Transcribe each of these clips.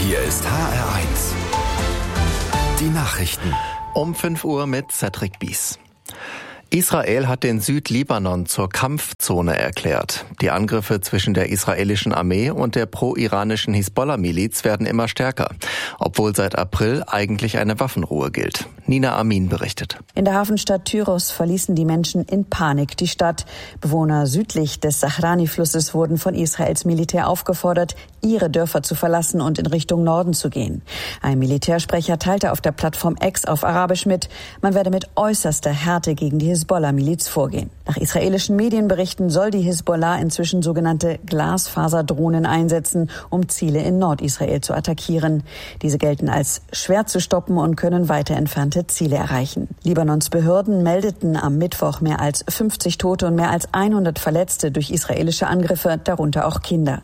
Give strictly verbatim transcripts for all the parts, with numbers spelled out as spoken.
Hier ist H R eins. Die Nachrichten. Um fünf Uhr mit Cedric Bies. Israel hat den Südlibanon zur Kampfzone erklärt. Die Angriffe zwischen der israelischen Armee und der pro-iranischen Hisbollah-Miliz werden immer stärker, obwohl seit April eigentlich eine Waffenruhe gilt. Nina Amin berichtet. In der Hafenstadt Tyros verließen die Menschen in Panik die Stadt. Bewohner südlich des Sahrani-Flusses wurden von Israels Militär aufgefordert, ihre Dörfer zu verlassen und in Richtung Norden zu gehen. Ein Militärsprecher teilte auf der Plattform X auf Arabisch mit, man werde mit äußerster Härte gegen die Hisbollah-Miliz vorgehen. Nach israelischen Medienberichten soll die Hisbollah inzwischen sogenannte Glasfaserdrohnen einsetzen, um Ziele in Nordisrael zu attackieren. Diese gelten als schwer zu stoppen und können weiter entfernte Ziele erreichen. Libanons Behörden meldeten am Mittwoch mehr als fünfzig Tote und mehr als hundert Verletzte durch israelische Angriffe, darunter auch Kinder.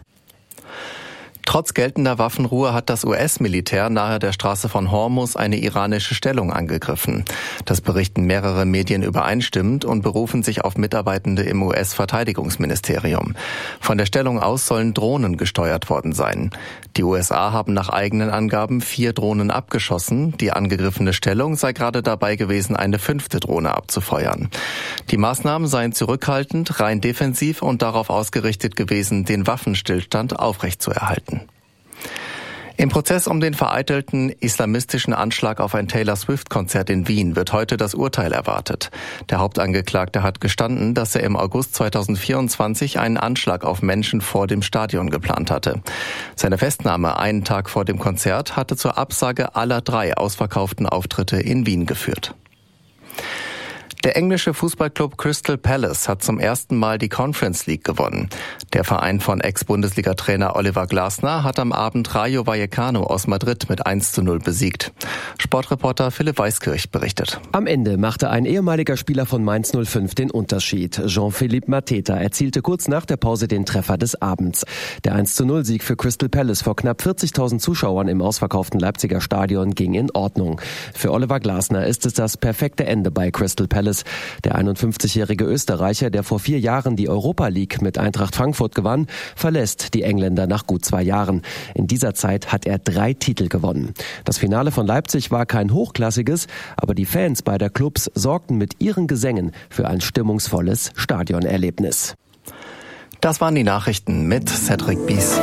Trotz geltender Waffenruhe hat das U S-Militär nahe der Straße von Hormuz eine iranische Stellung angegriffen. Das berichten mehrere Medien übereinstimmend und berufen sich auf Mitarbeitende im U S-Verteidigungsministerium. Von der Stellung aus sollen Drohnen gesteuert worden sein. Die U S A haben nach eigenen Angaben vier Drohnen abgeschossen. Die angegriffene Stellung sei gerade dabei gewesen, eine fünfte Drohne abzufeuern. Die Maßnahmen seien zurückhaltend, rein defensiv und darauf ausgerichtet gewesen, den Waffenstillstand aufrechtzuerhalten. Im Prozess um den vereitelten islamistischen Anschlag auf ein Taylor Swift-Konzert in Wien wird heute das Urteil erwartet. Der Hauptangeklagte hat gestanden, dass er im August zweitausendvierundzwanzig einen Anschlag auf Menschen vor dem Stadion geplant hatte. Seine Festnahme einen Tag vor dem Konzert hatte zur Absage aller drei ausverkauften Auftritte in Wien geführt. Der englische Fußballclub Crystal Palace hat zum ersten Mal die Conference League gewonnen. Der Verein von Ex-Bundesliga-Trainer Oliver Glasner hat am Abend Rayo Vallecano aus Madrid mit eins zu null besiegt. Sportreporter Philipp Weiskirch berichtet. Am Ende machte ein ehemaliger Spieler von Mainz null fünf den Unterschied. Jean-Philippe Mateta erzielte kurz nach der Pause den Treffer des Abends. Der eins zu null Sieg für Crystal Palace vor knapp vierzigtausend Zuschauern im ausverkauften Leipziger Stadion ging in Ordnung. Für Oliver Glasner ist es das perfekte Ende bei Crystal Palace. Der einundfünfzigjährige Österreicher, der vor vier Jahren die Europa League mit Eintracht Frankfurt gewann, verlässt die Engländer nach gut zwei Jahren. In dieser Zeit hat er drei Titel gewonnen. Das Finale von Leipzig war kein hochklassiges, aber die Fans beider Clubs sorgten mit ihren Gesängen für ein stimmungsvolles Stadionerlebnis. Das waren die Nachrichten mit Cedric Bies.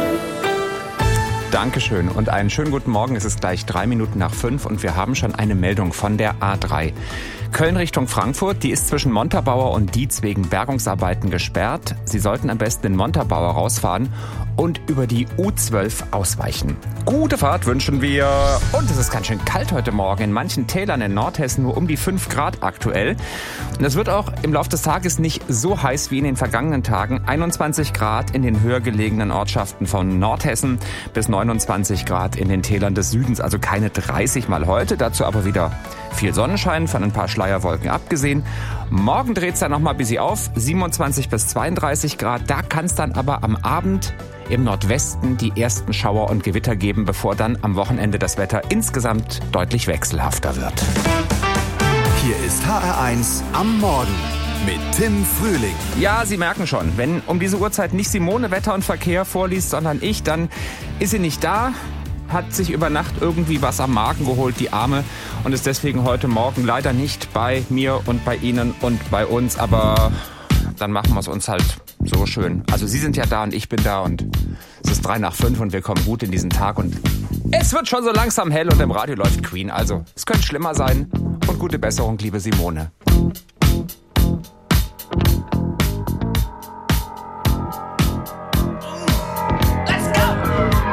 Dankeschön und einen schönen guten Morgen. Es ist gleich drei Minuten nach fünf und wir haben schon eine Meldung von der A drei. Köln Richtung Frankfurt, die ist zwischen Montabaur und Dietz wegen Bergungsarbeiten gesperrt. Sie sollten am besten in Montabaur rausfahren und über die U zwölf ausweichen. Gute Fahrt wünschen wir. Und es ist ganz schön kalt heute Morgen. In manchen Tälern in Nordhessen nur um die fünf Grad aktuell. Und es wird auch im Laufe des Tages nicht so heiß wie in den vergangenen Tagen. einundzwanzig Grad in den höher gelegenen Ortschaften von Nordhessen bis neunundzwanzig Grad in den Tälern des Südens. Also keine dreißig mal heute, dazu aber wieder viel Sonnenschein, von ein paar Schleierwolken abgesehen. Morgen dreht es dann nochmal ein bisschen auf, siebenundzwanzig bis zweiunddreißig Grad. Da kann es dann aber am Abend im Nordwesten die ersten Schauer und Gewitter geben, bevor dann am Wochenende das Wetter insgesamt deutlich wechselhafter wird. Hier ist H R eins am Morgen mit Tim Frühling. Ja, Sie merken schon, wenn um diese Uhrzeit nicht Simone Wetter und Verkehr vorliest, sondern ich, dann ist sie nicht da. Hat sich über Nacht irgendwie was am Magen geholt, die Arme, und ist deswegen heute Morgen leider nicht bei mir und bei Ihnen und bei uns, aber dann machen wir es uns halt so schön. Also Sie sind ja da und ich bin da und es ist drei nach fünf und wir kommen gut in diesen Tag und es wird schon so langsam hell und im Radio läuft Queen, also es könnte schlimmer sein und gute Besserung, liebe Simone.